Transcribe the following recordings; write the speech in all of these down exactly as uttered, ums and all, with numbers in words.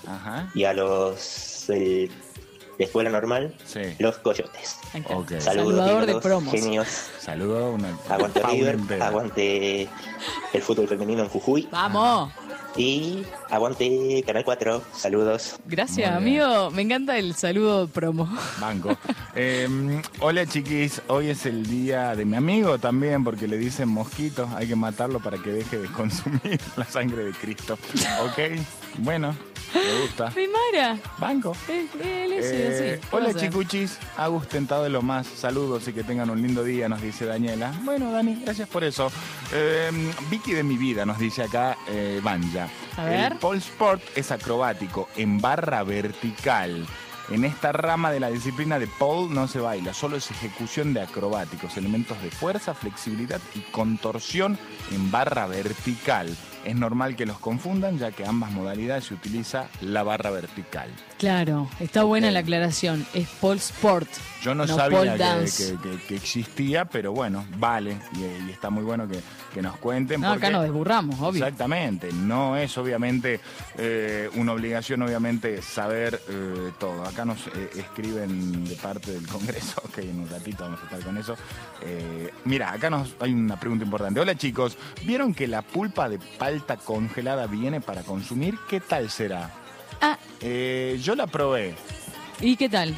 Ajá. Y a los de, de escuela normal, Sí. los coyotes. Okay. Saludos, Saludador de ídolos, promos. genios. Saludo una Aguante fauna River, entera. aguante el fútbol femenino en Jujuy. ¡Vamos! Y aguante Canal cuatro. Saludos. Gracias, Muy bien. amigo. Me encanta el saludo promo. Banco. Eh, hola chiquis, hoy es el día de mi amigo también porque le dicen mosquito, hay que matarlo para que deje de consumir la sangre de Cristo. ¿Ok? Bueno, me gusta. Primara. Banco. Él, él es Eh, así. hola Vamos a ver. chicuchis, Agus tentado de lo más, saludos y que tengan un lindo día, nos dice Daniela. Bueno Dani, gracias por eso. Eh, Vicky de mi vida nos dice acá eh, Banja. A ver. El pole sport es acrobático en barra vertical. En esta rama de la disciplina de pole no se baila, solo es ejecución de acrobáticos, elementos de fuerza, flexibilidad y contorsión en barra vertical. Es normal que los confundan, ya que ambas modalidades se utiliza la barra vertical. Claro, está buena Ok. la aclaración. Es pole sport. Yo no, no sabía pole que, dance. que- que- que existía, pero bueno, vale. Y, y está muy bueno que, que nos cuenten. No, porque- acá nos desburramos, obvio. Exactamente. No es obviamente eh, una obligación, obviamente, saber eh, todo. Acá nos eh, escriben de parte del Congreso, que en un ratito vamos a estar con eso. Eh, mira, acá nos hay una pregunta importante. Hola chicos, ¿vieron que la pulpa de palta congelada viene para consumir? ¿Qué tal será? Ah, Eh, yo la probé. ¿y qué tal?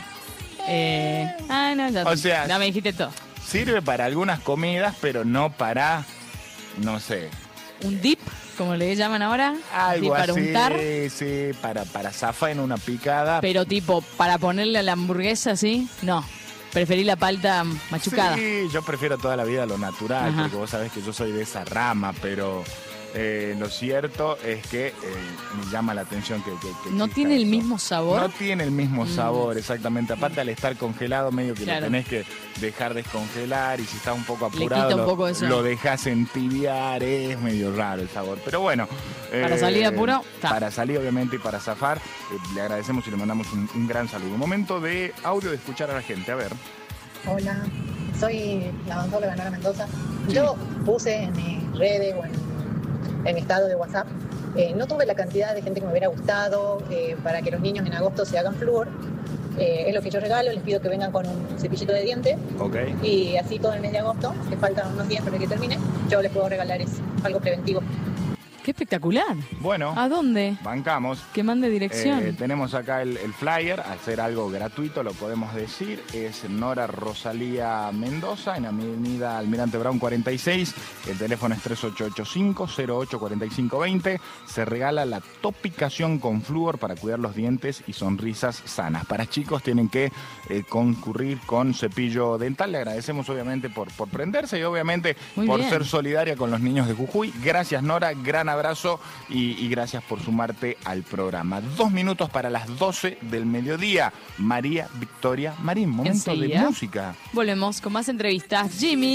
Eh, ah, no, ya, O sea, ya me dijiste todo. Sirve para algunas comidas, pero no para, no sé, ¿Un dip, como le llaman ahora? algo Sí, para así, untar, sí, para, para zafar en una picada. pero tipo, para ponerle a la hamburguesa, ¿sí? No. Preferí la palta machucada. Sí, yo prefiero toda la vida lo natural, Ajá. porque vos sabés que yo soy de esa rama, pero eh, lo cierto es que eh, me llama la atención que, que- que ¿No exista tiene el eso. mismo sabor? No tiene el mismo Mm. sabor, exactamente. Aparte, al estar congelado, medio que Claro. lo tenés que dejar descongelar y si está un poco Le apurado, quita un lo, poco eso. lo dejás entibiar, es medio raro el sabor. Pero bueno. Para salir de apuro, ta. Para salir, obviamente, y para zafar, eh, le agradecemos y le mandamos un, un gran saludo. Momento de audio de escuchar a la gente. A ver. Hola, soy la odontóloga Nora Mendoza. Sí. Yo puse en mis redes o en, en mi estado de WhatsApp, eh, no tuve la cantidad de gente que me hubiera gustado eh, para que los niños en agosto se hagan flúor. Eh, es lo que yo regalo, les pido que vengan con un cepillito de diente Ok. y así todo el mes de agosto, que faltan unos días para que termine, yo les puedo regalar eso, algo preventivo. ¡Qué espectacular! Bueno, ¿A dónde? bancamos. Que mande dirección. Eh, tenemos acá el, el flyer, hacer algo gratuito, lo podemos decir, es Nora Rosalía Mendoza, en Avenida Almirante Brown cuarenta y seis, el teléfono es tres ocho ocho cinco, cero ocho cuatro cinco dos cero, se regala la topicación con flúor para cuidar los dientes y sonrisas sanas. Para chicos tienen que eh, concurrir con cepillo dental, le agradecemos obviamente por, por prenderse y obviamente Muy por bien. ser solidaria con los niños de Jujuy. Gracias Nora, gran abrazo y, y gracias por sumarte al programa. Dos minutos para las doce del mediodía. María Victoria Marín, momento Enseguida. de música. Volvemos con más entrevistas. Jimmy.